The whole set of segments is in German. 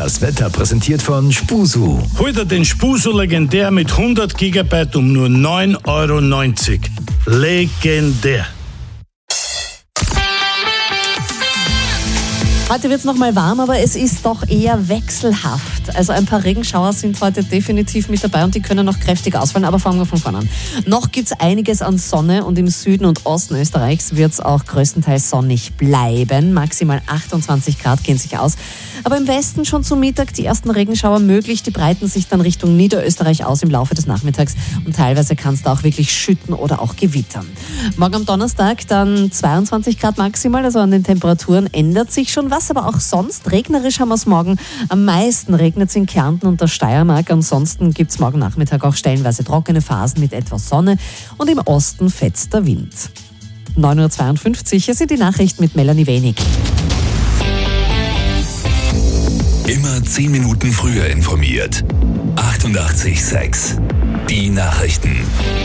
Das Wetter präsentiert von Spusu. Hol dir den Spusu Legendär mit 100 GB um nur 9,90 €. Legendär. Heute wird es noch mal warm, aber es ist doch eher wechselhaft. Also ein paar Regenschauer sind heute definitiv mit dabei und die können noch kräftig ausfallen, aber fangen wir von vorne an. Noch gibt es einiges an Sonne und im Süden und Osten Österreichs wird es auch größtenteils sonnig bleiben. Maximal 28 Grad gehen sich aus. Aber im Westen schon zum Mittag die ersten Regenschauer möglich. Die breiten sich dann Richtung Niederösterreich aus im Laufe des Nachmittags und teilweise kann es da auch wirklich schütten oder auch gewittern. Morgen am Donnerstag dann 22 Grad maximal, also an den Temperaturen ändert sich schon was, aber auch sonst regnerisch haben wir es morgen. Am meisten regnet es in Kärnten und der Steiermark. Ansonsten gibt es morgen Nachmittag auch stellenweise trockene Phasen mit etwas Sonne und im Osten fetzt der Wind. 9:52 Uhr, hier sind die Nachrichten mit Melanie Wenig. Immer 10 Minuten früher informiert. 88,6. Die Nachrichten.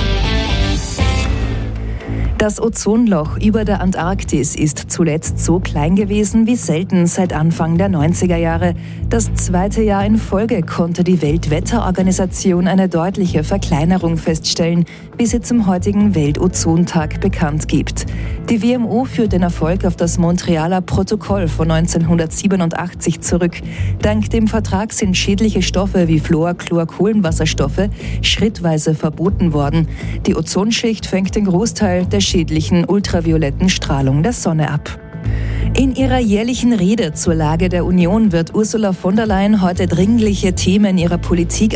Das Ozonloch über der Antarktis ist zuletzt so klein gewesen wie selten seit Anfang der 90er Jahre. Das zweite Jahr in Folge konnte die Weltwetterorganisation eine deutliche Verkleinerung feststellen, wie sie zum heutigen Weltozontag bekannt gibt. Die WMO führt den Erfolg auf das Montrealer Protokoll von 1987 zurück. Dank dem Vertrag sind schädliche Stoffe wie Fluor, Chlor, Kohlenwasserstoffe schrittweise verboten worden. Die Ozonschicht fängt den Großteil der schädlichen ultravioletten Strahlung der Sonne ab. In ihrer jährlichen Rede zur Lage der Union wird Ursula von der Leyen heute dringliche Themen ihrer Politik